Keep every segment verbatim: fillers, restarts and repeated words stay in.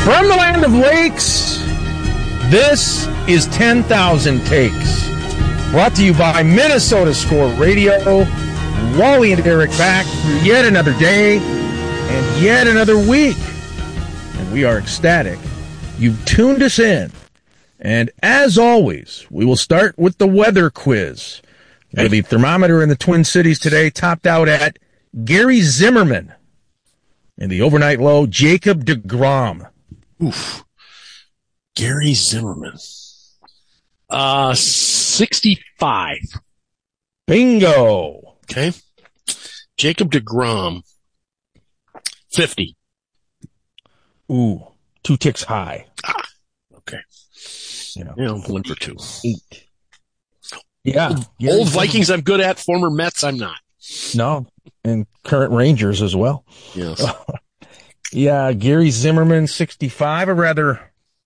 From the land of lakes, this is ten thousand Takes. Brought to you by Minnesota Score Radio. Wally and Eric back for yet another day and yet another week. And we are ecstatic. You've tuned us in. And as always, we will start with the weather quiz. Where the thermometer in the Twin Cities today topped out at Gary Zimmerman. And the overnight low, Jacob deGrom. Oof. Gary Zimmerman. Uh, sixty-five. Bingo. Okay. Jacob deGrom. fifty. Ooh, two ticks high. Ah, okay. You know, you know, one for two. Eight. Yeah. Old, old Vikings I'm good at. Former Mets I'm not. No. And current Rangers as well. Yes. Yeah, Gary Zimmerman, sixty-five, a rather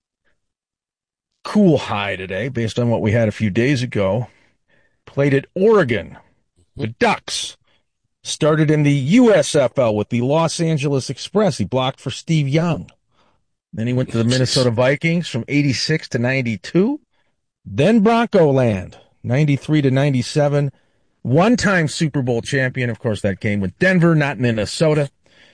cool high today based on what we had a few days ago. Played at Oregon. The Ducks started in the U S F L with the Los Angeles Express. He blocked for Steve Young. Then he went to the Minnesota Vikings from eighty-six to ninety-two. Then Bronco Land, ninety-three to ninety-seven. One-time Super Bowl champion. Of course, that came with Denver, not Minnesota.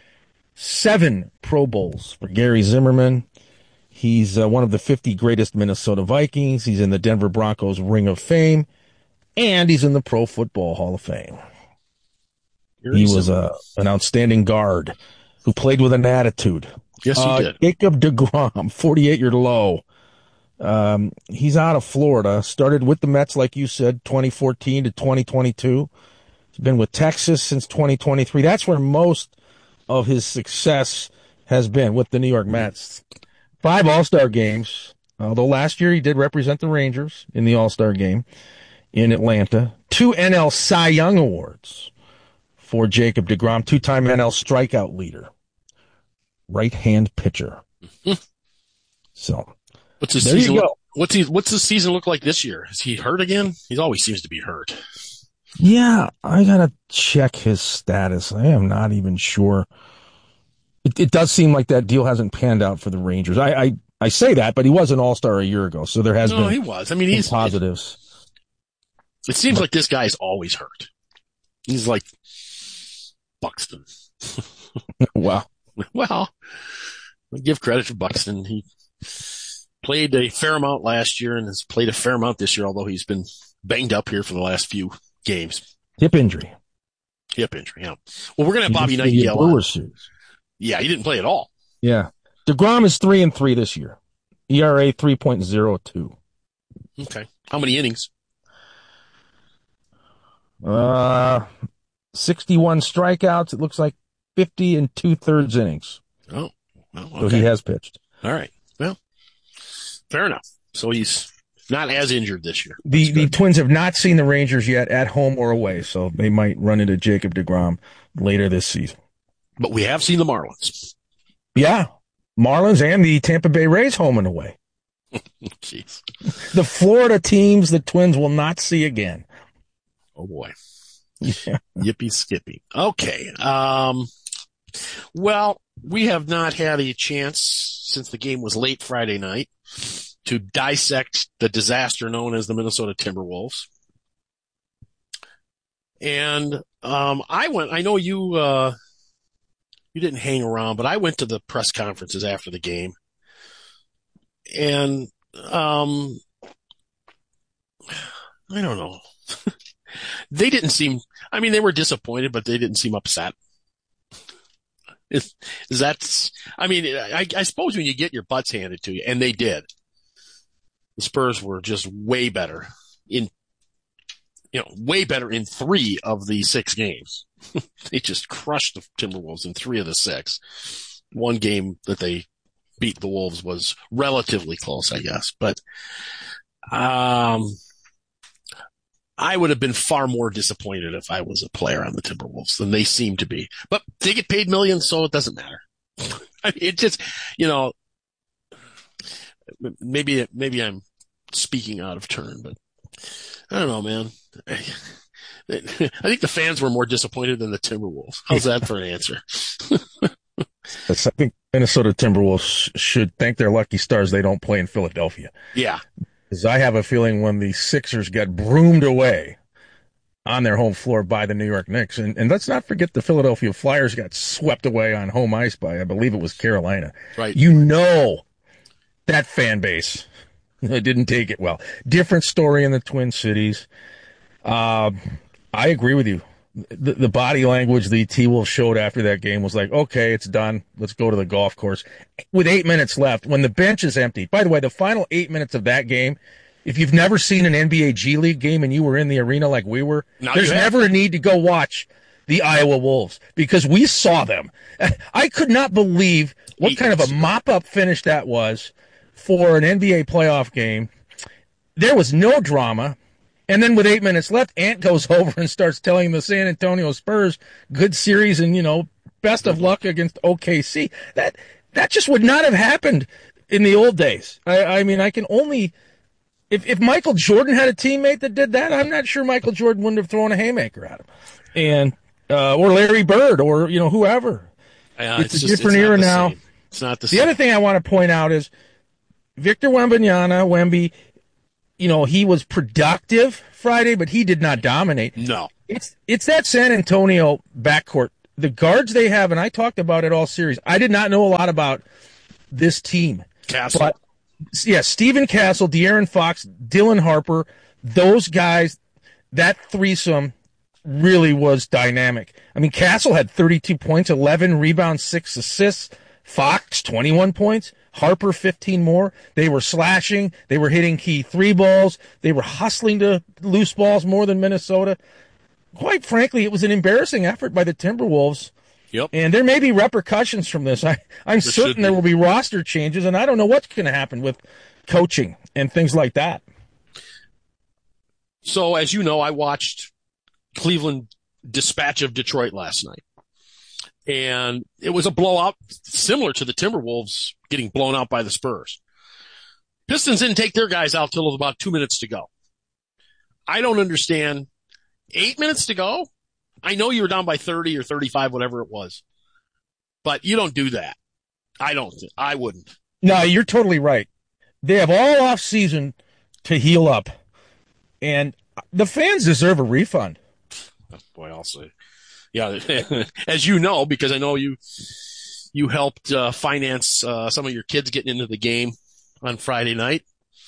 Seven Pro Bowls for Gary Zimmerman. He's uh, one of the fifty greatest Minnesota Vikings. He's in the Denver Broncos Ring of Fame. And he's in the Pro Football Hall of Fame. Gary he was a, an outstanding guard who played with an attitude. Yes, he uh, did. Jacob deGrom, forty-eight-year low. Um, he's out of Florida. Started with the Mets, like you said, twenty fourteen to twenty twenty-two. He's been with Texas since twenty twenty-three. That's where most of his success has been, with the New York Mets. Five All-Star games, although last year he did represent the Rangers in the All-Star game in Atlanta. Two N L Cy Young Awards for Jacob deGrom, two-time N L strikeout leader, right-hand pitcher. So, what's his there season? you go. What's he? What's his season look like this year? Is he hurt again? He always seems to be hurt. Yeah, I gotta check his status. I am not even sure. It, it does seem like that deal hasn't panned out for the Rangers. I I, I say that, but he was an All-Star a year ago, so there has no, been. he was. I mean, he's positives. It, it seems but, like this guy's always hurt. He's like Buxton. Wow. Well, I give credit to Buxton. He played a fair amount last year and has played a fair amount this year, although he's been banged up here for the last few games. Hip injury. Hip injury, yeah. Well, we're going to have he Bobby Nightingale on. Suits. Yeah, he didn't play at all. Yeah. deGrom is three and three this year. E R A three point oh two. Okay. How many innings? Uh, sixty-one strikeouts. It looks like fifty and two-thirds innings. Oh, well, okay. So he has pitched. All right. Well, fair enough. So he's not as injured this year. The the Twins have not seen the Rangers yet at home or away, so they might run into Jacob deGrom later this season. But we have seen the Marlins. Yeah. Marlins and the Tampa Bay Rays home and away. Jeez. The Florida teams the Twins will not see again. Oh, boy. Yeah. Yippee skippy. Okay. Um, well, we have not had a chance since the game was late Friday night to dissect the disaster known as the Minnesota Timberwolves. And um, I went, I know you, uh, you didn't hang around, but I went to the press conferences after the game. And um, I don't know. They didn't seem, I mean, they were disappointed, but they didn't seem upset. Is, is that, I mean, I, I suppose when you get your butts handed to you, and they did, the Spurs were just way better in, you know, way better in three of the six games. They just crushed the Timberwolves in three of the six. One game that they beat the Wolves was relatively close, I guess, but, um, I would have been far more disappointed if I was a player on the Timberwolves than they seem to be. But they get paid millions, so it doesn't matter. I mean, it just, you know, maybe maybe I'm speaking out of turn, but I don't know, man. I think the fans were more disappointed than the Timberwolves. How's that for an answer? That's, I think Minnesota Timberwolves should thank their lucky stars they don't play in Philadelphia. Yeah. Because I have a feeling when the Sixers got broomed away on their home floor by the New York Knicks, and, and let's not forget the Philadelphia Flyers got swept away on home ice by, I believe it was Carolina. Right. You know that fan base didn't take it well. Different story in the Twin Cities. Uh, I agree with you. The, the body language the T-Wolves showed after that game was like, okay, it's done. Let's go to the golf course. With eight minutes left, when the bench is empty. By the way, the final eight minutes of that game, if you've never seen an N B A G League game and you were in the arena like we were, Now there's never a need to go watch the Iowa Wolves because we saw them. I could not believe what kind of a mop-up finish that was for an N B A playoff game. There was no drama. And then with eight minutes left, Ant goes over and starts telling the San Antonio Spurs, good series and, you know, best of luck against O K C. That that just would not have happened in the old days. I, I mean, I can only... If if Michael Jordan had a teammate that did that, I'm not sure Michael Jordan wouldn't have thrown a haymaker at him. And uh, or Larry Bird or, you know, whoever. Yeah, it's, it's a just, different it's era now. Same. It's not the, the same. other thing I want to point out is Victor Wembanyama, Wemby, you know, he was productive Friday, but he did not dominate. No. It's it's that San Antonio backcourt. The guards they have, and I talked about it all series. I did not know a lot about this team. Castle. But, yeah, Stephen Castle, De'Aaron Fox, Dylan Harper, those guys, that threesome really was dynamic. I mean, Castle had thirty-two points, eleven rebounds, six assists. Fox, twenty-one points. Harper, fifteen more. They were slashing. They were hitting key three balls. They were hustling to loose balls more than Minnesota. Quite frankly, it was an embarrassing effort by the Timberwolves. Yep. And there may be repercussions from this. I, I'm There certain there will be roster changes, and I don't know what's going to happen with coaching and things like that. So, as you know, I watched Cleveland dispatch of Detroit last night. And it was a blowout similar to the Timberwolves getting blown out by the Spurs. Pistons didn't take their guys out till about two minutes to go. I don't understand. Eight minutes to go? I know you were down by thirty or thirty-five, whatever it was. But you don't do that. I don't. I wouldn't. No, you're totally right. They have all off season to heal up. And the fans deserve a refund. Oh, boy, I'll say. Yeah, as you know, because I know you you helped uh, finance uh, some of your kids getting into the game on Friday night.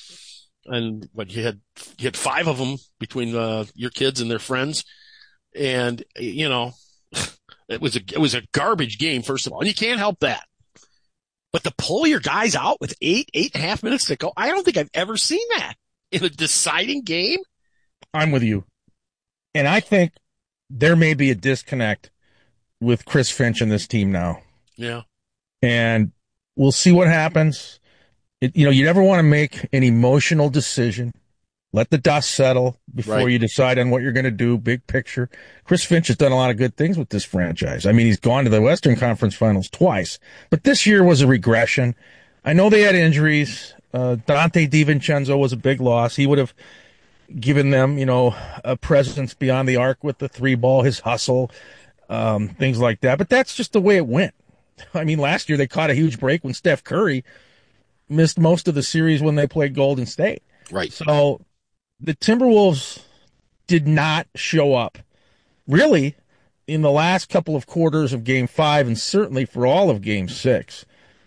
And what you had you had five of them between uh, your kids and their friends. And, you know, it was a, it was a garbage game, first of all, and you can't help that. But to pull your guys out with eight, eight and a half minutes to go, I don't think I've ever seen that in a deciding game. I'm with you. And I think there may be a disconnect with Chris Finch and this team now. Yeah. And we'll see what happens. It, you know, you never want to make an emotional decision. Let the dust settle before Right. you decide on what you're going to do, big picture. Chris Finch has done a lot of good things with this franchise. I mean, he's gone to the Western Conference Finals twice, but this year was a regression. I know they had injuries. Uh, Dante DiVincenzo was a big loss. He would have given them, you know, a presence beyond the arc with the three ball, his hustle, um, things like that. But that's just the way it went. I mean, last year they caught a huge break when Steph Curry missed most of the series when they played Golden State. Right. So the Timberwolves did not show up, really, in the last couple of quarters of Game five and certainly for all of Game six.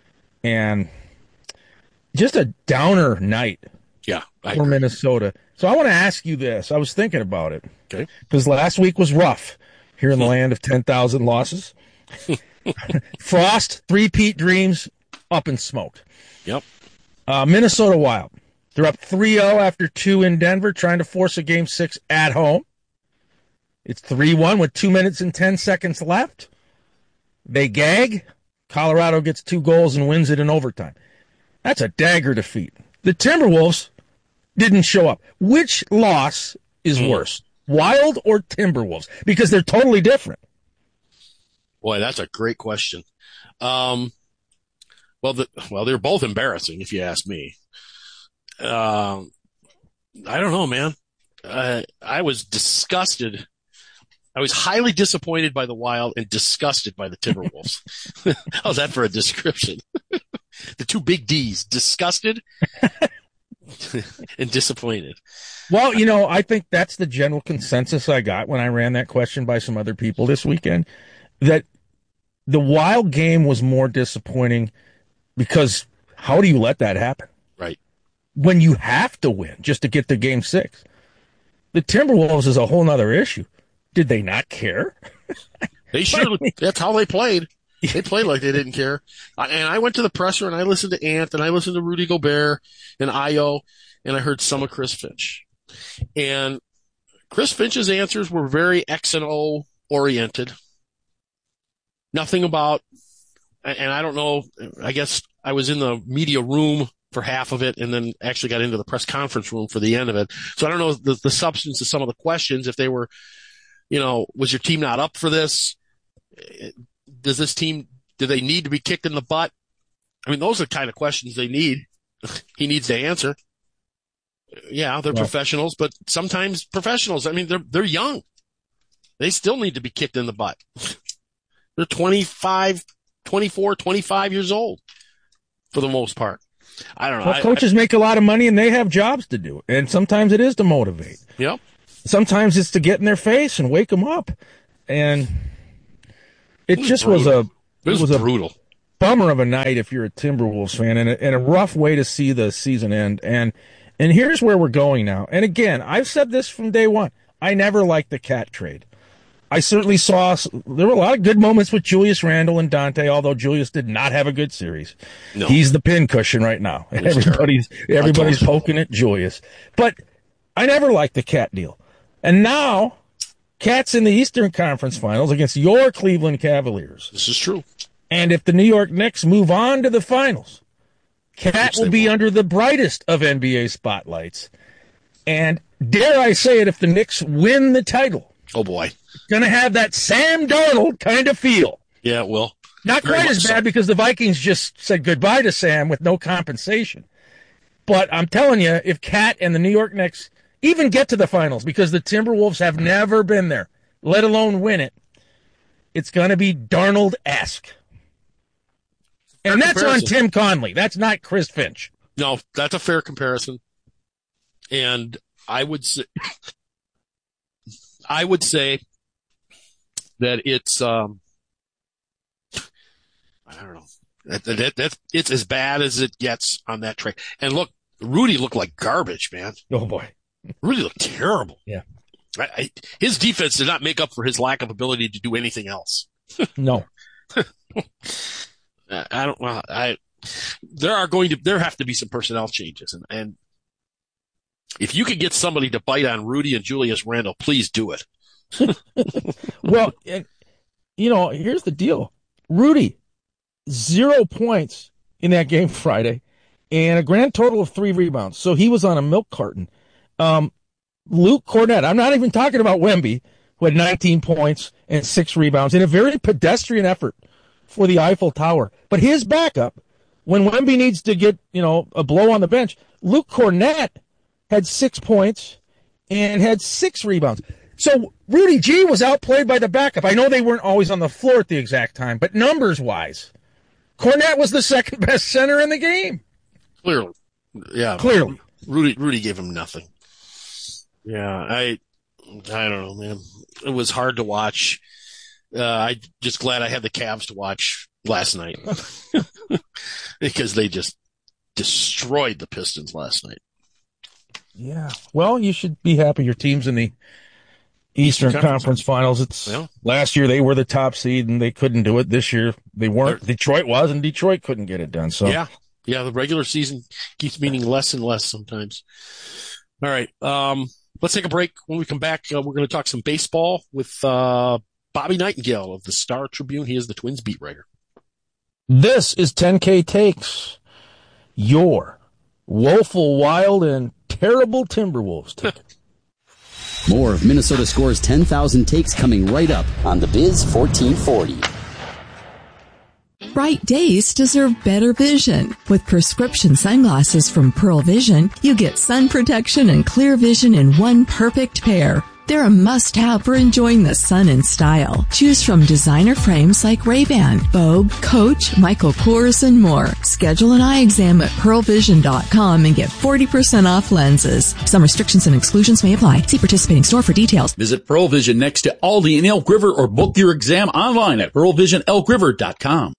And just a downer night Yeah. I for agree. Minnesota. So I want to ask you this. I was thinking about it. Okay. Because last week was rough here in the land of ten thousand losses. Frost, three-peat dreams, up in smoke. Yep. Uh, Minnesota Wild. They're up three oh after two in Denver, trying to force a game six at home. It's three one with two minutes and ten seconds left. They gag. Colorado gets two goals and wins it in overtime. That's a dagger defeat. The Timberwolves didn't show up. Which loss is Mm. worse, Wild or Timberwolves? Because they're totally different. Boy, that's a great question. Um, well, the, well, they're both embarrassing, if you ask me. Um, I don't know, man. Uh, I was disgusted I was highly disappointed by the Wild and disgusted by the Timberwolves. How's that for a description? The two big D's, disgusted and disappointed. Well, you know, I think that's the general consensus I got when I ran that question by some other people this weekend, that the Wild game was more disappointing because how do you let that happen? Right. When you have to win just to get to game six. The Timberwolves is a whole nother issue. Did they not care? They sure, that's how they played. They played like they didn't care. And I went to the presser and I listened to Ant and I listened to Rudy Gobert and Io and I heard some of Chris Finch. And Chris Finch's answers were very X and O oriented. Nothing about, and I don't know, I guess I was in the media room for half of it and then actually got into the press conference room for the end of it. So I don't know the, the substance of some of the questions, if they were, you know, was your team not up for this? Does this team, do they need to be kicked in the butt? I mean, those are the kind of questions they need. He needs to answer. Yeah, they're right. Professionals, but sometimes professionals, I mean, they're, they're young. They still need to be kicked in the butt. They're twenty-five, twenty-four, twenty-five years old for the most part. I don't know. Well, coaches I, I, make a lot of money and they have jobs to do. And sometimes it is to motivate. Yep. Sometimes it's to get in their face and wake them up. And it, it was just brutal. was a, it was, it was brutal. a bummer of a night if you're a Timberwolves fan, and a, and a rough way to see the season end. And, and here's where we're going now. And again, I've said this from day one. I never liked the Cat trade. I certainly saw there were a lot of good moments with Julius Randle and Dante, although Julius did not have a good series. No. He's the pincushion right now. Everybody's everybody's poking at Julius. But I never liked the Cat deal. And now, Cat's in the Eastern Conference Finals against your Cleveland Cavaliers. This is true. And if the New York Knicks move on to the finals, Cat will be under the brightest of N B A spotlights. And dare I say it, if the Knicks win the title. Oh, boy. Going to have that Sam Darnold kind of feel. Yeah, it will. Not Very quite as bad so. because the Vikings just said goodbye to Sam with no compensation. But I'm telling you, if Cat and the New York Knicks even get to the finals, because the Timberwolves have never been there, let alone win it, it's going to be Darnold-esque. And that's comparison. on Tim Conley. That's not Chris Finch. No, that's a fair comparison. And I would say, I would say that it's, um, I don't know, that, that, that, it's as bad as it gets on that trade. And look, Rudy looked like garbage, man. Oh boy. Rudy looked terrible. Yeah. I, I, his defense did not make up for his lack of ability to do anything else. No. I don't, well, I, there are going to, there have to be some personnel changes. And, and if you could get somebody to bite on Rudy and Julius Randle, please do it. Well, you know, here's the deal. Rudy, zero points in that game Friday and a grand total of three rebounds. So he was on a milk carton. Um, Luke Cornett, I'm not even talking about Wemby, who had nineteen points and six rebounds in a very pedestrian effort for the Eiffel Tower. But his backup, when Wemby needs to get, you know, a blow on the bench, Luke Cornett had six points and had six rebounds. So Rudy G was outplayed by the backup. I know they weren't always on the floor at the exact time, but numbers-wise, Cornett was the second best center in the game. Clearly. Yeah. Clearly. Rudy Rudy gave him nothing. Yeah, I I don't know, man. It was hard to watch. Uh, I'm just glad I had the Cavs to watch last night because they just destroyed the Pistons last night. Yeah. Well, you should be happy your team's in the Eastern, Eastern Conference, Conference Finals. It's yeah. Last year they were the top seed and they couldn't do it. This year they weren't. They're, Detroit was, and Detroit couldn't get it done. So yeah, yeah. The regular season keeps meaning less and less sometimes. All right. Um, let's take a break. When we come back, uh, we're going to talk some baseball with uh, Bobby Nightingale of the Star Tribune. He is the Twins beat writer. This is ten K Takes, your woeful, wild, and terrible Timberwolves ticket. More of Minnesota Score's ten thousand takes coming right up on the Biz fourteen forty. Bright days deserve better vision. With prescription sunglasses from Pearl Vision, you get sun protection and clear vision in one perfect pair. They're a must-have for enjoying the sun in style. Choose from designer frames like Ray-Ban, Vogue, Coach, Michael Kors, and more. Schedule an eye exam at pearl vision dot com and get forty percent off lenses. Some restrictions and exclusions may apply. See participating store for details. Visit Pearl Vision next to Aldi in Elk River or book your exam online at pearl vision elk river dot com.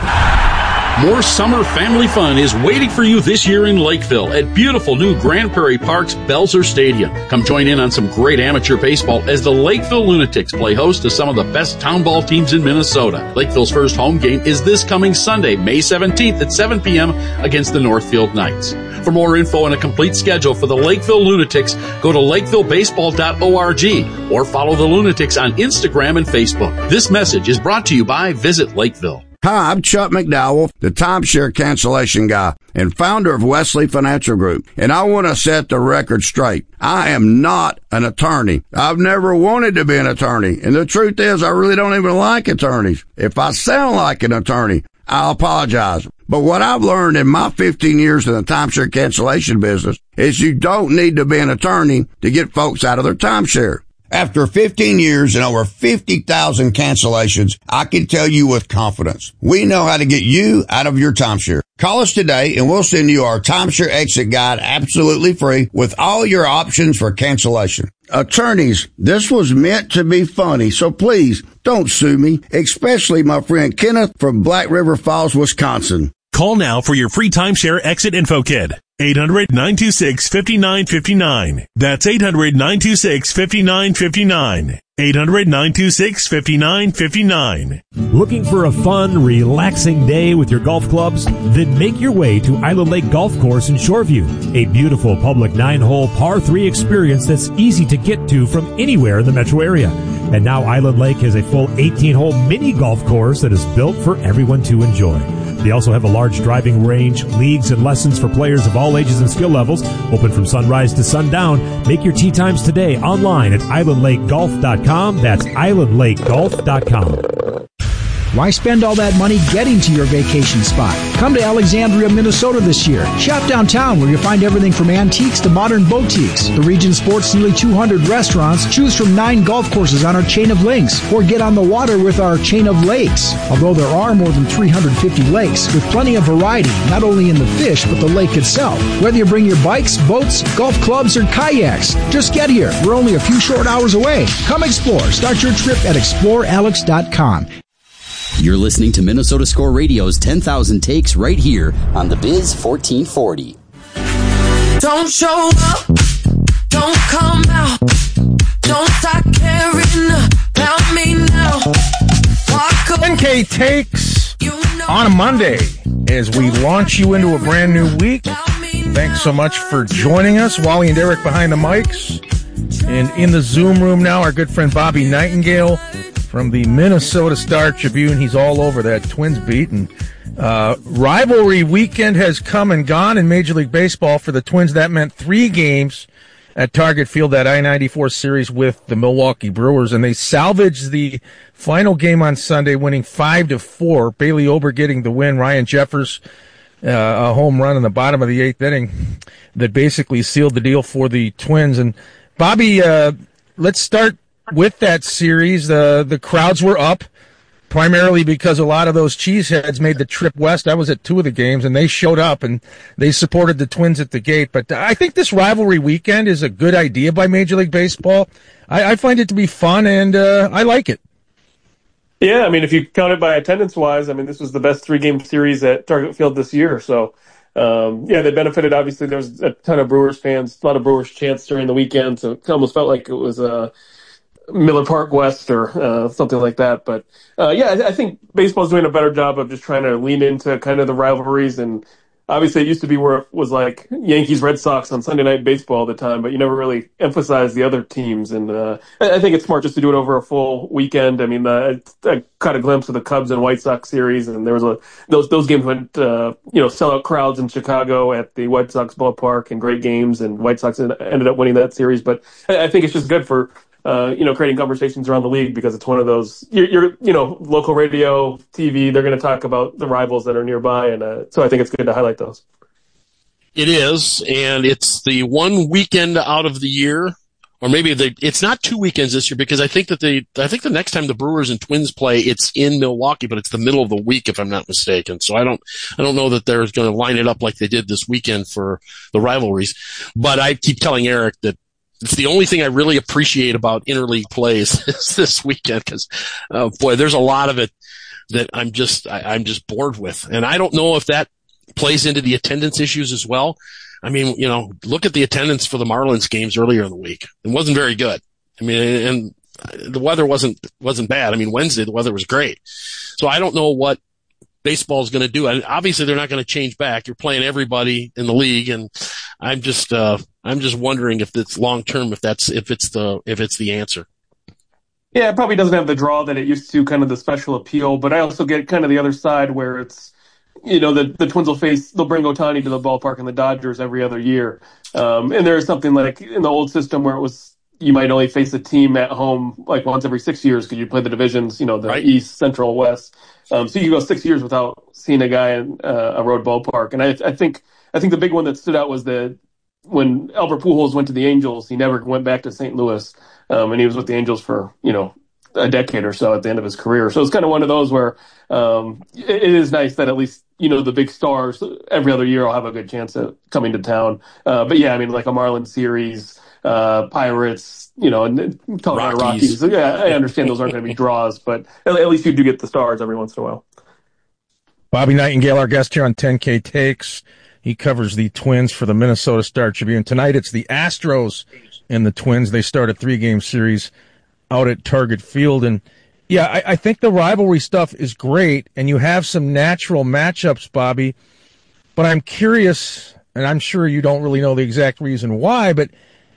More summer family fun is waiting for you this year in Lakeville at beautiful new Grand Prairie Park's Belzer Stadium. Come join in on some great amateur baseball as the Lakeville Lunatics play host to some of the best town ball teams in Minnesota. Lakeville's first home game is this coming Sunday, May seventeenth at seven p.m. against the Northfield Knights. For more info and a complete schedule for the Lakeville Lunatics, go to lakeville baseball dot org or follow the Lunatics on Instagram and Facebook. This message is brought to you by Visit Lakeville. Hi, I'm Chuck McDowell, the timeshare cancellation guy and founder of Wesley Financial Group, and I want to set the record straight. I am not an attorney. I've never wanted to be an attorney, and the truth is I really don't even like attorneys. If I sound like an attorney, I'll apologize. But what I've learned in my fifteen years in the timeshare cancellation business is you don't need to be an attorney to get folks out of their timeshare. After fifteen years and over fifty thousand cancellations, I can tell you with confidence, we know how to get you out of your timeshare. Call us today and we'll send you our timeshare exit guide absolutely free with all your options for cancellation. Attorneys, this was meant to be funny, so please don't sue me, especially my friend Kenneth from Black River Falls, Wisconsin. Call now for your free timeshare exit info kit. eight hundred, nine two six, five nine five nine. That's eight hundred, nine two six, five nine five nine. eight hundred, nine two six, five nine five nine. Looking for a fun, relaxing day with your golf clubs? Then make your way to Island Lake Golf Course in Shoreview, a beautiful public nine-hole par three experience that's easy to get to from anywhere in the metro area. And now Island Lake has a full eighteen-hole mini golf course that is built for everyone to enjoy. They also have a large driving range, leagues, and lessons for players of all ages and skill levels, open from sunrise to sundown. Make your tee times today online at island lake golf dot com. That's island lake golf dot com. Why spend all that money getting to your vacation spot? Come to Alexandria, Minnesota this year. Shop downtown where you'll find everything from antiques to modern boutiques. The region sports nearly two hundred restaurants. Choose from nine golf courses on our chain of links or get on the water with our chain of lakes. Although there are more than three hundred fifty lakes with plenty of variety, not only in the fish but the lake itself. Whether you bring your bikes, boats, golf clubs, or kayaks, just get here. We're only a few short hours away. Come explore. Start your trip at explore alex dot com. You're listening to Minnesota Score Radio's ten thousand Takes right here on the Biz fourteen forty. Don't show up, don't come out, don't start caring about me now. ten K Takes on a Monday as we launch you into a brand new week. Thanks so much for joining us. Wally and Eric behind the mics. And in the Zoom room now, our good friend Bobby Nightingale from the Minnesota Star Tribune. He's all over that Twins beat. And uh, rivalry weekend has come and gone in Major League Baseball for the Twins. That meant three games at Target Field, that I ninety-four series with the Milwaukee Brewers. And they salvaged the final game on Sunday, winning five to four. Bailey Ober getting the win. Ryan Jeffers, uh, a home run in the bottom of the eighth inning that basically sealed the deal for the Twins. And Bobby, uh, let's start with that series. The the crowds were up primarily because a lot of those cheeseheads made the trip west. I was at two of the games, and they showed up, and they supported the Twins at the gate. But I think this rivalry weekend is a good idea by Major League Baseball. I, I find it to be fun, and uh, I like it. Yeah, I mean, if you count it by attendance-wise, I mean, this was the best three-game series at Target Field this year. So, um, yeah, they benefited. Obviously, there was a ton of Brewers fans, a lot of Brewers chants during the weekend, so it almost felt like it was a uh, Miller Park West or uh, something like that. But, uh, yeah, I, I think baseball's doing a better job of just trying to lean into kind of the rivalries. And obviously it used to be where it was like Yankees, Red Sox on Sunday Night Baseball all the time, but you never really emphasized the other teams. And uh, I, I think it's smart just to do it over a full weekend. I mean, uh, I, I caught a glimpse of the Cubs and White Sox series, and there was a those those games went, uh, you know, sellout crowds in Chicago at the White Sox ballpark and great games, and White Sox ended up winning that series. But I, I think it's just good for Uh, you know, creating conversations around the league, because it's one of those, you're, you're you know, local radio, T V, they're going to talk about the rivals that are nearby. And uh, so I think it's good to highlight those. It is, and it's the one weekend out of the year or maybe they, it's not two weekends this year because I think that they, I think the next time the Brewers and Twins play, it's in Milwaukee, but it's the middle of the week if I'm not mistaken. So I don't, I don't know that they're going to line it up like they did this weekend for the rivalries. But I keep telling Eric that it's the only thing I really appreciate about interleague plays is this weekend because, uh, boy, there's a lot of it that I'm just, I, I'm just bored with. And I don't know if that plays into the attendance issues as well. I mean, you know, look at the attendance for the Marlins games earlier in the week. It wasn't very good. I mean, and the weather wasn't, wasn't bad. I mean, Wednesday, the weather was great. So I don't know what baseball is going to do. And obviously they're not going to change back. You're playing everybody in the league. And I'm just, uh, I'm just wondering if it's long term, if that's, if it's the, if it's the answer. Yeah, it probably doesn't have the draw that it used to, kind of the special appeal, but I also get kind of the other side where it's, you know, the, the Twins will face, they'll bring Ohtani to the ballpark and the Dodgers every other year. Um, and there's something like in the old system where it was, you might only face a team at home like once every six years because you play the divisions, you know, the right. East, Central, West. Um, so you go six years without seeing a guy in uh, a road ballpark. And I, I think, I think the big one that stood out was that when Albert Pujols went to the Angels, he never went back to Saint Louis. Um, and he was with the Angels for, you know, a decade or so at the end of his career. So it's kind of one of those where um, it, it is nice that at least, you know, the big stars every other year will have a good chance at coming to town. Uh, but yeah, I mean, like a Marlins series, uh, Pirates, you know, and Colorado Rockies. Rockies. Yeah, I understand those aren't going to be draws, but at, at least you do get the stars every once in a while. Bobby Nightingale, our guest here on ten K Takes. He covers the Twins for the Minnesota Star Tribune. Tonight it's the Astros and the Twins. They start a three-game series out at Target Field. And, yeah, I, I think the rivalry stuff is great, and you have some natural matchups, Bobby. But I'm curious, and I'm sure you don't really know the exact reason why, but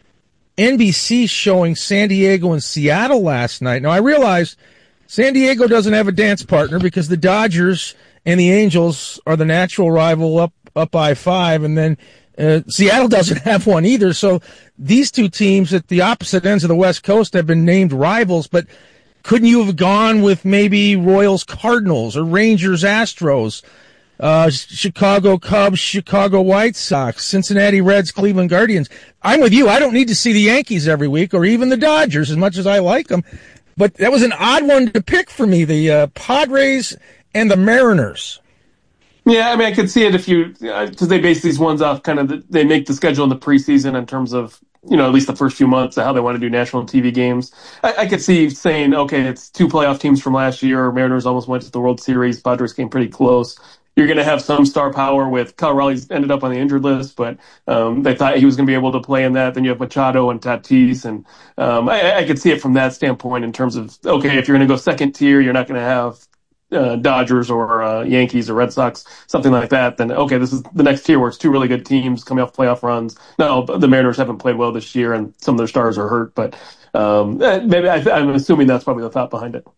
N B C showing San Diego and Seattle last night. Now, I realize San Diego doesn't have a dance partner because the Dodgers and the Angels are the natural rival up, up I five, and then Uh, Seattle doesn't have one either, so these two teams at the opposite ends of the West Coast have been named rivals, but couldn't you have gone with maybe Royals Cardinals or Rangers Astros, uh, Chicago Cubs, Chicago White Sox, Cincinnati Reds, Cleveland Guardians? I'm with you. I don't need to see the Yankees every week or even the Dodgers as much as I like them, but that was an odd one to pick for me, the uh, Padres and the Mariners. Yeah, I mean, I could see it if you, because they base these ones off kind of, the, they make the schedule in the preseason in terms of, you know, at least the first few months of how they want to do national T V games. I, I could see saying, okay, it's two playoff teams from last year. Mariners almost went to the World Series. Padres came pretty close. You're going to have some star power with Kyle Raleigh's ended up on the injured list, but um, they thought he was going to be able to play in that. Then you have Machado and Tatis, and um, I, I could see it from that standpoint in terms of, okay, if you're going to go second tier, you're not going to have Uh, Dodgers or uh, Yankees or Red Sox, something like that, then okay, this is the next tier where it's two really good teams coming off playoff runs. No, the Mariners haven't played well this year, and some of their stars are hurt, but um, maybe I, I'm assuming that's probably the thought behind it.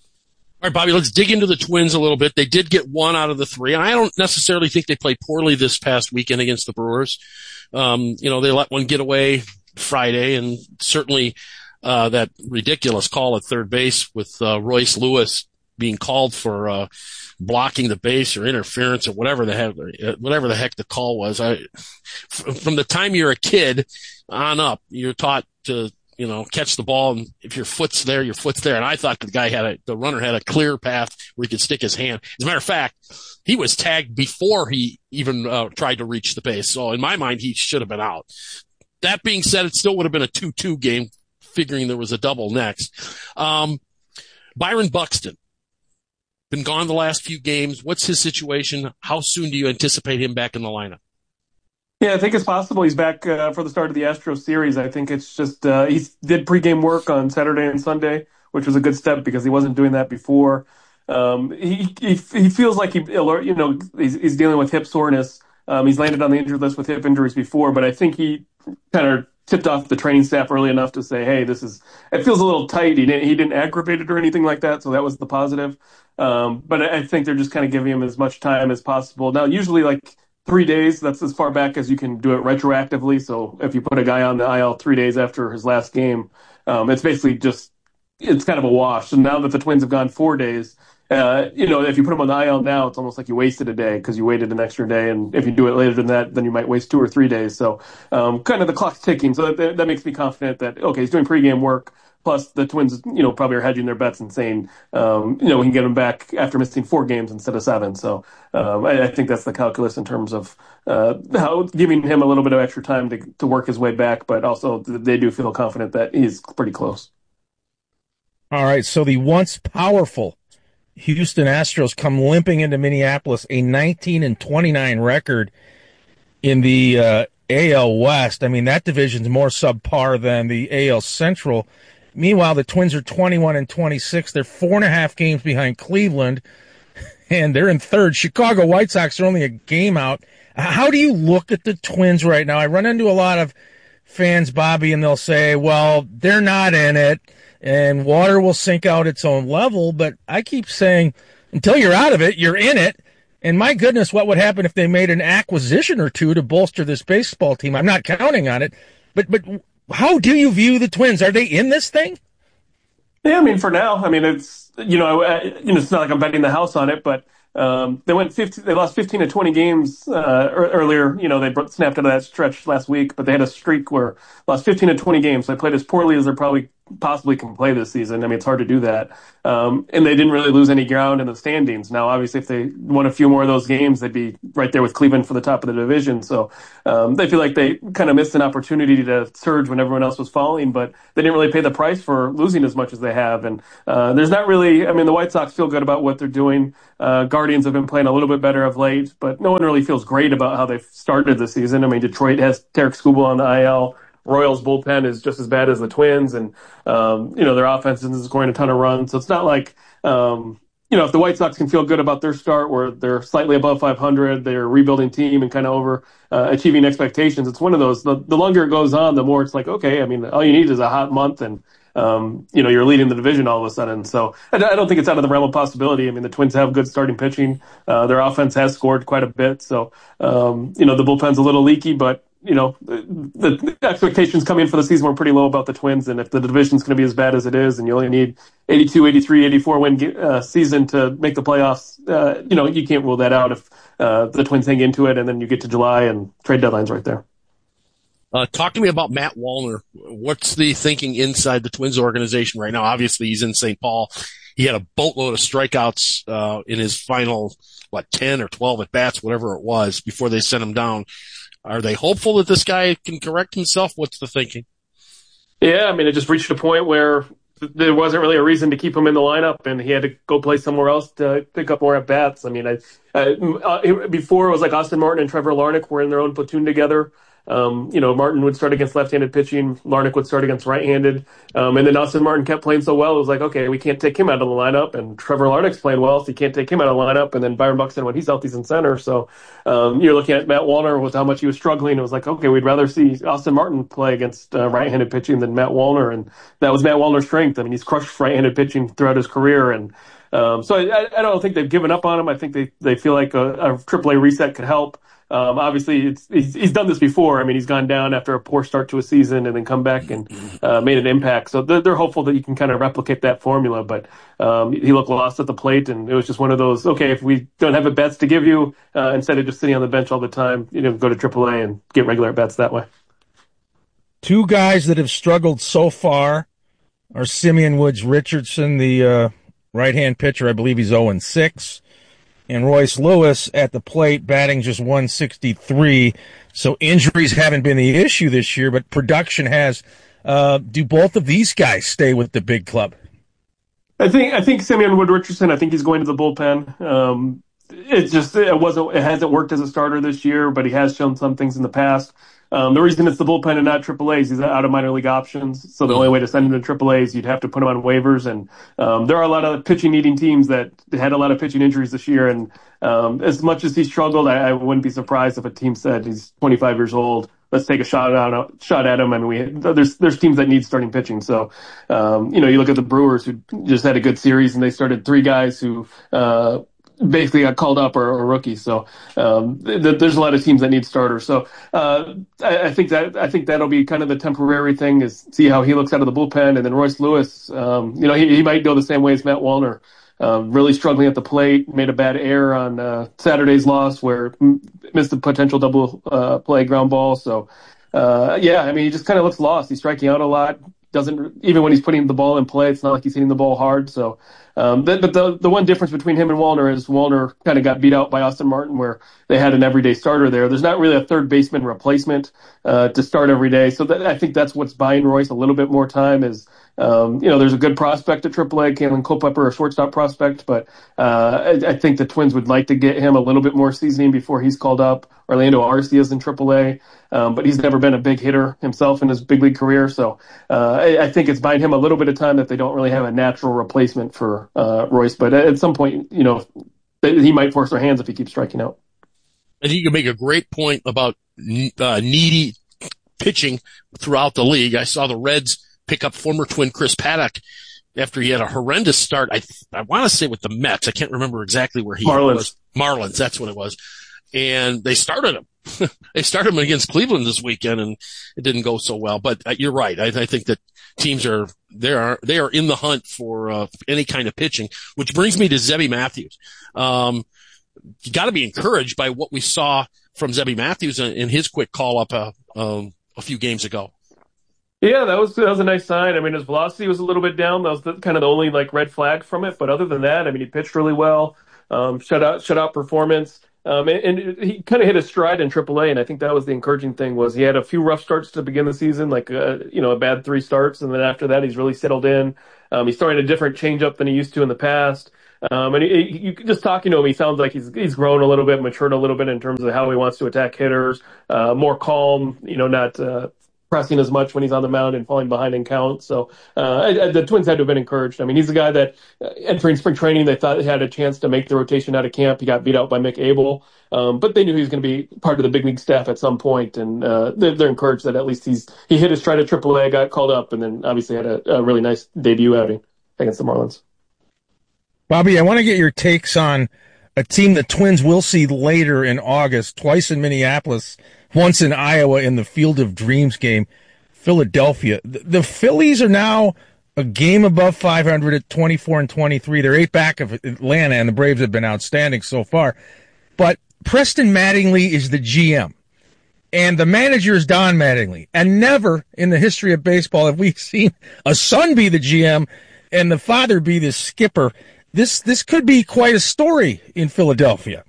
All right, Bobby, let's dig into the Twins a little bit. They did get one out of the three, and I don't necessarily think they played poorly this past weekend against the Brewers. Um, you know, they let one get away Friday, and certainly uh, that ridiculous call at third base with uh, Royce Lewis being called for uh, blocking the base or interference or whatever the heck, whatever the heck the call was. I, from the time you're a kid on up, you're taught to, you know, catch the ball, and if your foot's there, your foot's there. And I thought the guy had a, the runner had a clear path where he could stick his hand. As a matter of fact, he was tagged before he even uh, tried to reach the base. So in my mind, he should have been out. That being said, it still would have been a two two game, figuring there was a double next. Um, Byron Buxton. Been gone the last few games. What's his situation? How soon do you anticipate him back in the lineup? Yeah, I think it's possible he's back uh, for the start of the Astros series. I think it's just uh, he did pregame work on Saturday and Sunday, which was a good step because he wasn't doing that before. Um, he, he he feels like he, you know, he's, he's dealing with hip soreness. Um, he's landed on the injured list with hip injuries before, but I think he kind of tipped off the training staff early enough to say, hey, this is, it feels a little tight. He didn't, he didn't aggravate it or anything like that. So that was the positive. Um, but I think they're just kind of giving him as much time as possible. Now, usually like three days, that's as far back as you can do it retroactively. So if you put a guy on the I L three days after his last game, um, it's basically just, it's kind of a wash. So now that the Twins have gone four days, uh, you know, if you put him on the I L now, it's almost like you wasted a day because you waited an extra day. And if you do it later than that, then you might waste two or three days. So um, kind of the clock's ticking. So that, that makes me confident that, okay, he's doing pregame work. Plus, the Twins, you know, probably are hedging their bets and saying, um, you know, we can get him back after missing four games instead of seven. So um, I, I think that's the calculus in terms of uh, how giving him a little bit of extra time to to work his way back. But also, they do feel confident that he's pretty close. All right, so the once powerful Houston Astros come limping into Minneapolis, a nineteen and twenty-nine record in the uh, A L West. I mean, that division's more subpar than the A L Central. Meanwhile, the Twins are twenty-one and twenty-six. They're four and a half games behind Cleveland, and they're in third. Chicago White Sox are only a game out. How do you look at the Twins right now? I run into a lot of fans, Bobby, and they'll say, well, they're not in it, and water will sink out its own level. But I keep saying, until you're out of it, you're in it. And my goodness, what would happen if they made an acquisition or two to bolster this baseball team? I'm not counting on it, but but how do you view the Twins? Are they in this thing? Yeah, I mean, for now, I mean, it's, you know, I, you know, it's not like I'm betting the house on it, but um, they went fifteen, they lost fifteen to twenty games uh, earlier. You know, they snapped out of that stretch last week, but they had a streak where lost fifteen to twenty games. They played as poorly as they probably possibly can play this season. I mean, it's hard to do that. Um, and they didn't really lose any ground in the standings. Now, obviously, if they won a few more of those games, they'd be right there with Cleveland for the top of the division. So um, they feel like they kind of missed an opportunity to surge when everyone else was falling, but they didn't really pay the price for losing as much as they have. And uh, there's not really, I mean, the White Sox feel good about what they're doing. Uh, Guardians have been playing a little bit better of late, but no one really feels great about how they've started the season. I mean, Detroit has Tarek Skubal on the I L. Royals bullpen is just as bad as the Twins, and um, you know, their offense isn't scoring a ton of runs. So it's not like um, you know, if the White Sox can feel good about their start, where they're slightly above five hundred, they're a rebuilding team and kind of over uh, achieving expectations. It's one of those. The, the longer it goes on, the more it's like, okay, I mean, all you need is a hot month, and um, you know, you're leading the division all of a sudden. So I, I don't think it's out of the realm of possibility. I mean, the Twins have good starting pitching. Uh, their offense has scored quite a bit. So um, you know, the bullpen's a little leaky, but you know, the, the expectations coming in for the season were pretty low about the Twins. And if the division's going to be as bad as it is, and you only need eighty-two, eighty-three, eighty-four win uh, season to make the playoffs, uh, you know, you can't rule that out if uh, the Twins hang into it, and then you get to July and trade deadline's right there. Uh, talk to me about Matt Wallner. What's the thinking inside the Twins organization right now? Obviously, he's in Saint Paul. He had a boatload of strikeouts uh, in his final, what, ten or twelve at-bats, whatever it was, before they sent him down. Are they hopeful that this guy can correct himself? What's the thinking? Yeah, I mean, it just reached a point where there wasn't really a reason to keep him in the lineup, and he had to go play somewhere else to pick up more at-bats. I mean, I, uh, before it was like Austin Martin and Trevor Larnach were in their own platoon together. Um, you know, Martin would start against left-handed pitching, Larnach would start against right-handed, um, and then Austin Martin kept playing so well, it was like, okay, we can't take him out of the lineup, and Trevor Larnach's playing well, so you can't take him out of the lineup, and then Byron Buxton, when he's healthy, he's in center, so um, you're looking at Matt Wallner with how much he was struggling. It was like, okay, we'd rather see Austin Martin play against uh, right-handed pitching than Matt Wallner, and that was Matt Wallner's strength. I mean, he's crushed right-handed pitching throughout his career, and um, so I, I don't think they've given up on him. I think they, they feel like a, a triple A reset could help. Um, obviously, it's, he's, he's done this before. I mean, he's gone down after a poor start to a season and then come back and uh, made an impact. So they're, they're hopeful that you can kind of replicate that formula. But um, he looked lost at the plate, and it was just one of those, okay, if we don't have at-bats to give you, uh, instead of just sitting on the bench all the time, you know, go to triple A and get regular at-bats that way. Two guys that have struggled so far are Simeon Woods Richardson, the uh, right-hand pitcher. I believe he's oh and six. And Royce Lewis at the plate, batting just one sixty-three. So injuries haven't been the issue this year, but production has. Uh, do both of these guys stay with the big club? I think I think Simeon Wood Richardson. I think he's going to the bullpen. Um, it just it wasn't it hasn't worked as a starter this year, but he has shown some things in the past. Um, the reason it's the bullpen and not triple A is he's out of minor league options. So the only way to send him to triple A is you'd have to put him on waivers. And um, there are a lot of pitching needing teams that had a lot of pitching injuries this year. And um, as much as he struggled, I, I wouldn't be surprised if a team said he's twenty-five years old. Let's take a shot at shot at him. I mean, we there's there's teams that need starting pitching. So um, you know, you look at the Brewers who just had a good series and they started three guys who. Uh, basically got called up or, or rookies. So um, th- there's a lot of teams that need starters. So uh, I, I think that I think that'll be kind of the temporary thing, is see how he looks out of the bullpen. And then Royce Lewis, um, you know, he, he might go the same way as Matt Wallner. uh, really struggling at the plate, made a bad error on uh, Saturday's loss where m- missed a potential double uh, play ground ball. So, uh, yeah, I mean, he just kind of looks lost. He's striking out a lot. Doesn't even when he's putting the ball in play, it's not like he's hitting the ball hard. So, um, but, but the the one difference between him and Wallner is Wallner kind of got beat out by Austin Martin, where they had an everyday starter there. There's not really a third baseman replacement uh, to start every day. So that, I think that's what's buying Royce a little bit more time. Is um, you know, there's a good prospect at triple A, Kalen Culpepper, a shortstop prospect, but uh, I, I think the Twins would like to get him a little bit more seasoning before he's called up. Orlando Arcia's in triple A, um, but he's never been a big hitter himself in his big league career. So uh, I, I think it's buying him a little bit of time that they don't really have a natural replacement for uh, Royce. But at some point, you know, he might force their hands if he keeps striking out. I think you can make a great point about uh, needy pitching throughout the league. I saw the Reds pick up former Twin Chris Paddock after he had a horrendous start. I I want to say with the Mets. I can't remember exactly where he Marlins. was. Marlins, that's what it was. And they started him. They started him against Cleveland this weekend, and it didn't go so well. But uh, you're right. I, I think that teams are they are they are in the hunt for uh, any kind of pitching. Which brings me to Zebby Matthews. Um, you got to be encouraged by what we saw from Zebby Matthews in, in his quick call up uh, um, a few games ago. Yeah, that was that was a nice sign. I mean, his velocity was a little bit down. That was the, kind of the only like red flag from it. But other than that, I mean, he pitched really well. Um, shutout shutout performance. Um, and, and he kind of hit a stride in triple A, and I think that was the encouraging thing. Was he had a few rough starts to begin the season, like uh, you know, a bad three starts, and then after that, he's really settled in. Um, he's throwing a different changeup than he used to in the past. Um, and he, he, you just talking to him, he sounds like he's he's grown a little bit, matured a little bit in terms of how he wants to attack hitters. Uh, more calm, you know, not uh, pressing as much when he's on the mound and falling behind in count. So uh, I, I, the Twins had to have been encouraged. I mean, he's a guy that uh, entering spring training, they thought he had a chance to make the rotation out of camp. He got beat out by Mick Abel, um, but they knew he was going to be part of the big league staff at some point, and uh, they're, they're encouraged that at least he's he hit his stride at triple A, got called up, and then obviously had a, a really nice debut outing against the Marlins. Bobby, I want to get your takes on a team the Twins will see later in August, twice in Minneapolis, once in Iowa in the Field of Dreams game, Philadelphia. The, the Phillies are now a game above five hundred at twenty-four and twenty-three. They're eight back of Atlanta, and the Braves have been outstanding so far. But Preston Mattingly is the G M, and the manager is Don Mattingly. And never in the history of baseball have we seen a son be the G M and the father be the skipper. This this could be quite a story in Philadelphia.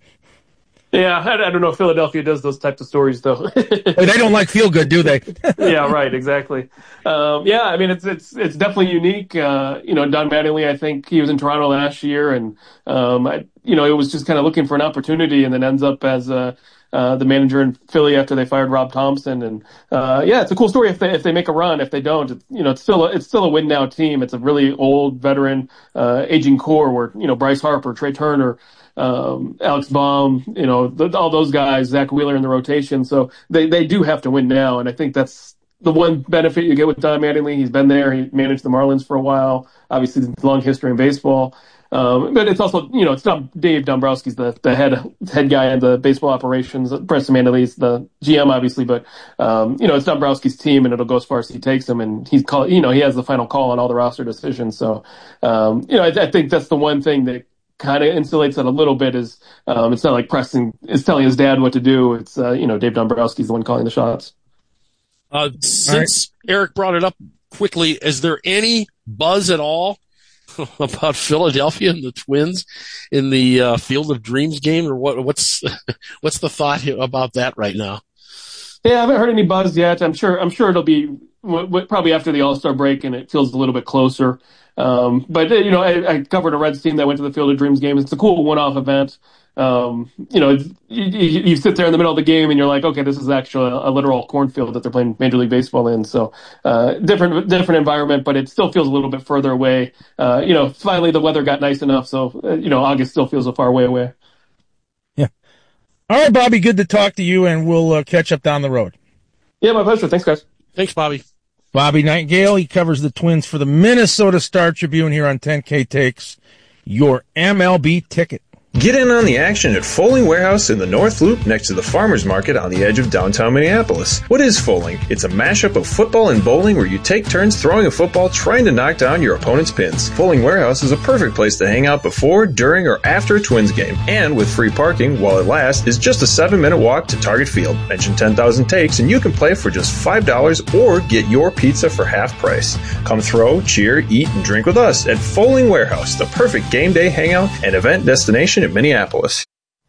Yeah, I, I don't know if Philadelphia does those types of stories, though. They don't like feel good, do they? Yeah, right, exactly. Um, yeah, I mean, it's it's it's definitely unique. Uh, you know, Don Mattingly, I think he was in Toronto last year, and um, I, you know, it was just kind of looking for an opportunity, and then ends up as uh, uh, the manager in Philly after they fired Rob Thompson. And uh, yeah, it's a cool story if they if they make a run. If they don't, it's, you know, it's still a, it's still a win now team. It's a really old veteran, uh, aging core where you know Bryce Harper, Trey Turner. Um, Alex Baum, you know, the, all those guys, Zach Wheeler in the rotation. So they, they do have to win now. And I think that's the one benefit you get with Don Mattingly. He's been there. He managed the Marlins for a while. Obviously, long history in baseball. Um, but it's also, you know, it's not Dave Dombrowski's the, the head, head guy in the baseball operations. Preston Mattingly's the G M, obviously, but, um, you know, it's Dombrowski's team and it'll go as far as he takes them. And he's call, you know, he has the final call on all the roster decisions. So, um, you know, I, I think that's the one thing that kind of insulates it a little bit is um, it's not like Preston is telling his dad what to do. It's, uh, you know, Dave Dombrowski's the one calling the shots. Uh, since right. Eric brought it up quickly, is there any buzz at all about Philadelphia and the Twins in the uh, Field of Dreams game, or what? What's what's the thought about that right now? Yeah, I haven't heard any buzz yet. I'm sure. I'm sure it'll be w- w- probably after the All-Star break, and it feels a little bit closer. Um, but you know, I, I covered a Reds team that went to the Field of Dreams game. It's a cool one-off event. Um, you know, you, you, you sit there in the middle of the game and you're like, okay, this is actually a, a literal cornfield that they're playing Major League Baseball in. So, uh, different, different environment, but it still feels a little bit further away. Uh, you know, finally the weather got nice enough. So, uh, you know, August still feels a far way away. Yeah. All right, Bobby, good to talk to you, and we'll uh, catch up down the road. Yeah, my pleasure. Thanks, guys. Thanks, Bobby. Bobby Nightingale, he covers the Twins for the Minnesota Star Tribune here on ten K Takes, your M L B ticket. Get in on the action at Foaling Warehouse in the North Loop next to the Farmers Market on the edge of downtown Minneapolis. What is Foaling? It's a mashup of football and bowling where you take turns throwing a football trying to knock down your opponent's pins. Foaling Warehouse is a perfect place to hang out before, during, or after a Twins game. And with free parking while it lasts, is just a seven minute walk to Target Field. Mention ten thousand takes and you can play for just five dollars or get your pizza for half price. Come throw, cheer, eat, and drink with us at Foaling Warehouse, the perfect game day hangout and event destination in Minneapolis.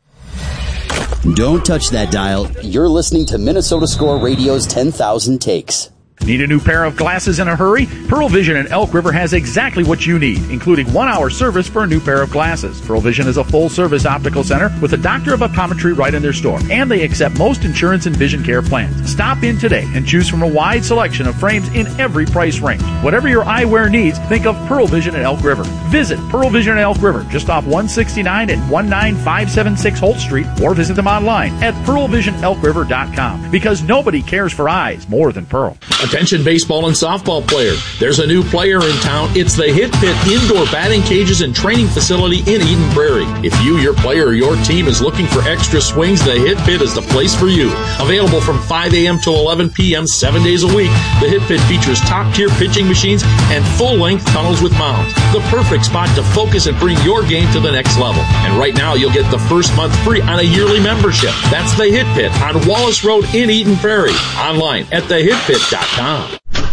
Don't touch that dial. You're listening to Minnesota Score Radio's ten thousand Takes. Need a new pair of glasses in a hurry? Pearl Vision in Elk River has exactly what you need, including one-hour service for a new pair of glasses. Pearl Vision is a full-service optical center with a doctor of optometry right in their store, and they accept most insurance and vision care plans. Stop in today and choose from a wide selection of frames in every price range. Whatever your eyewear needs, think of Pearl Vision in Elk River. Visit Pearl Vision in Elk River, just off one sixty-nine and one nine five seven six Holt Street, or visit them online at pearl vision elk river dot com, because nobody cares for eyes more than Pearl. Attention baseball and softball player. There's a new player in town. It's the Hit Pit Indoor Batting Cages and Training Facility in Eden Prairie. If you, your player, or your team is looking for extra swings, the Hit Pit is the place for you. Available from five a.m. to eleven p.m. seven days a week, the Hit Pit features top-tier pitching machines and full-length tunnels with mounds. The perfect spot to focus and bring your game to the next level. And right now, you'll get the first month free on a yearly membership. That's the Hit Pit on Wallace Road in Eden Prairie. Online at the hit pit dot com.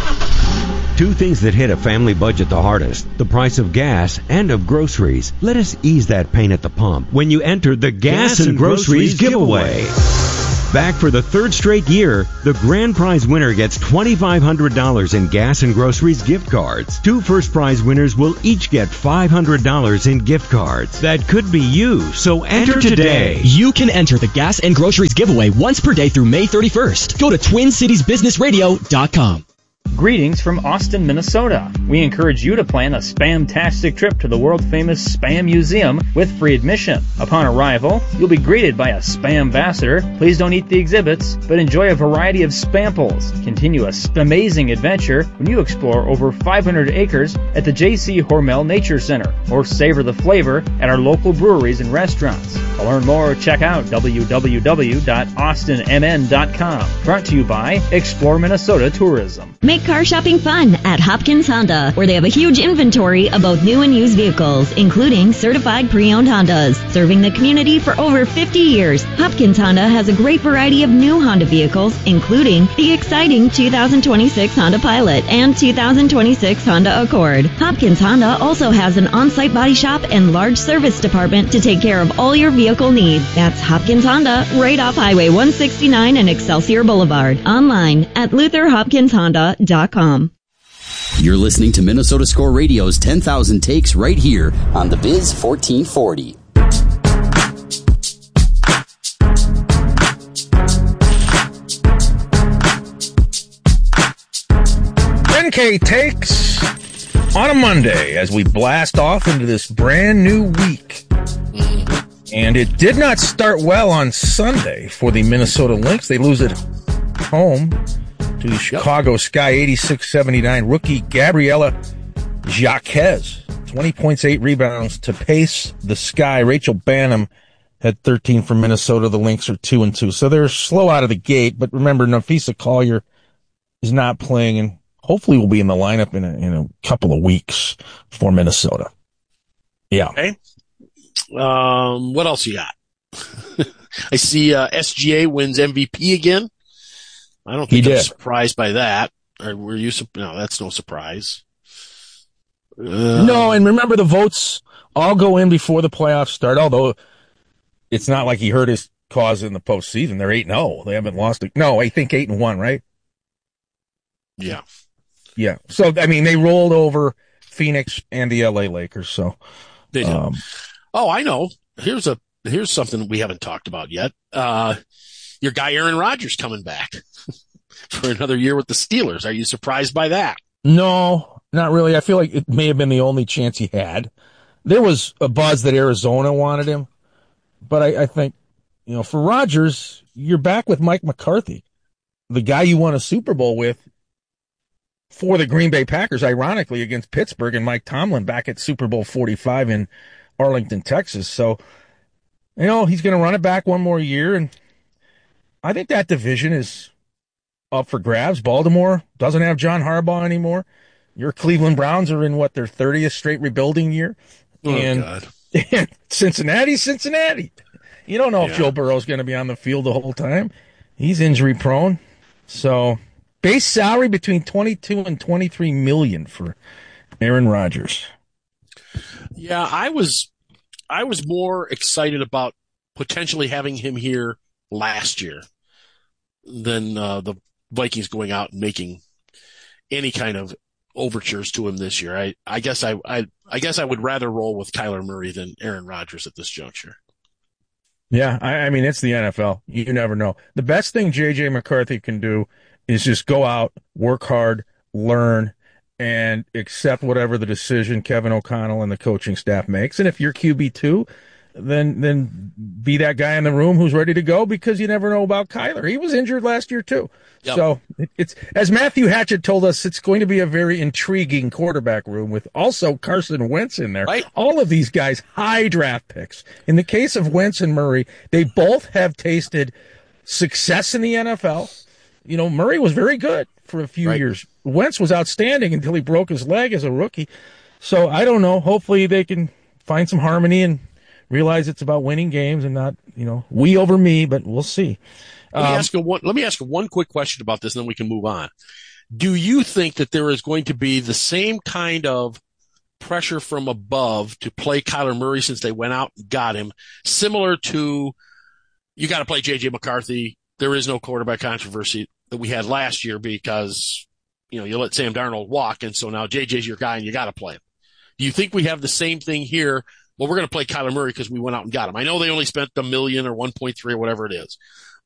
Two things that hit a family budget the hardest, the price of gas and of groceries. Let us ease that pain at the pump when you enter the Gas, gas and, and Groceries, groceries giveaway. giveaway. Back for the third straight year, the grand prize winner gets twenty-five hundred dollars in Gas and Groceries gift cards. Two first prize winners will each get five hundred dollars in gift cards. That could be you, so enter, enter today. today. You can enter the Gas and Groceries giveaway once per day through May thirty-first. Go to twin cities business radio dot com. Greetings from Austin, Minnesota. We encourage you to plan a spam-tastic trip to the world-famous Spam Museum with free admission. Upon arrival, you'll be greeted by a Spam ambassador. Please don't eat the exhibits, but enjoy a variety of spamples. Continue a spamazing adventure when you explore over five hundred acres at the J C Hormel Nature Center, or savor the flavor at our local breweries and restaurants. To learn more, check out w w w dot austin m n dot com. Brought to you by Explore Minnesota Tourism. Make car shopping fun at Hopkins Honda, where they have a huge inventory of both new and used vehicles, including certified pre-owned Hondas. Serving the community for over fifty years, Hopkins Honda has a great variety of new Honda vehicles, including the exciting two thousand twenty-six Honda Pilot and two thousand twenty-six Honda Accord. Hopkins Honda also has an on-site body shop and large service department to take care of all your vehicle needs. That's Hopkins Honda, right off Highway one sixty-nine and Excelsior Boulevard. Online at luther hopkins honda dot com. You're listening to Minnesota Score Radio's ten thousand Takes right here on the Biz fourteen forty. ten K Takes on a Monday as we blast off into this brand new week. And it did not start well on Sunday for the Minnesota Lynx. They lose at home to the Chicago Sky, eighty-six seventy-nine. Rookie Gabriela Jaquez, twenty points, eight rebounds to pace the Sky. Rachel Banham had thirteen for Minnesota. The Lynx are two and two. So they're slow out of the gate. But remember, Nafisa Collier is not playing and hopefully will be in the lineup in a, in a couple of weeks for Minnesota. Yeah. Okay. Um, what else you got? I see uh, S G A wins M V P again. I don't think I'm surprised by that. Or were you? No, that's no surprise. Uh, no, and remember the votes all go in before the playoffs start. Although it's not like he hurt his cause in the postseason. They're eight and zero. They haven't lost. A, no, I think eight and one, right? Yeah, yeah. So I mean, they rolled over Phoenix and the L A Lakers. So they did. Um, oh, I know. Here's a here's something we haven't talked about yet. Uh, your guy Aaron Rodgers coming back for another year with the Steelers. Are you surprised by that? No, not really. I feel like it may have been the only chance he had. There was a buzz that Arizona wanted him, but I, I think, you know, for Rodgers, you're back with Mike McCarthy, the guy you won a Super Bowl with for the Green Bay Packers, ironically, against Pittsburgh, and Mike Tomlin back at Super Bowl forty-five in Arlington, Texas. So you know, he's going to run it back one more year. And I think that division is up for grabs. Baltimore doesn't have John Harbaugh anymore. Your Cleveland Browns are in, what, their thirtieth straight rebuilding year? Oh, and, God. and Cincinnati, Cincinnati. You don't know Yeah. if Joe Burrow's going to be on the field the whole time. He's injury prone. So base salary between twenty-two and twenty-three million for Aaron Rodgers. Yeah, I was I was more excited about potentially having him here last year than uh, the Vikings going out and making any kind of overtures to him this year. I, I guess I, I I guess I would rather roll with Kyler Murray than Aaron Rodgers at this juncture. Yeah, I, I mean, it's the N F L. You never know. The best thing J J McCarthy can do is just go out, work hard, learn, and accept whatever the decision Kevin O'Connell and the coaching staff makes. And if you're Q B two, then then be that guy in the room who's ready to go, because you never know about Kyler. He was injured last year too. Yep. So it, it's, as Matthew Hatchett told us, it's going to be a very intriguing quarterback room with also Carson Wentz in there. Right. All of these guys, high draft picks. In the case of Wentz and Murray, they both have tasted success in the N F L. You know, Murray was very good for a few Right. years. Wentz was outstanding until he broke his leg as a rookie. So I don't know. Hopefully they can find some harmony and realize it's about winning games and not, you know, we over me, but we'll see. Let me Um, ask you one. Let me ask you one quick question about this, and then we can move on. Do you think that there is going to be the same kind of pressure from above to play Kyler Murray since they went out and got him, similar to you got to play J J McCarthy? There is no quarterback controversy that we had last year because you know you let Sam Darnold walk, and so now J J's your guy, and you got to play him. Do you think we have the same thing here? Well, we're going to play Kyler Murray because we went out and got him. I know they only spent a million or one point three or whatever it is.